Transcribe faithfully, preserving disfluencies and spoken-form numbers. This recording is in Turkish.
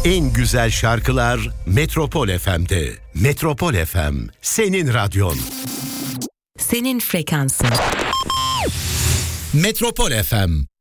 En güzel şarkılar Metropol F M'de. Metropol F M, senin radyon. Senin frekansın. Metropol F M.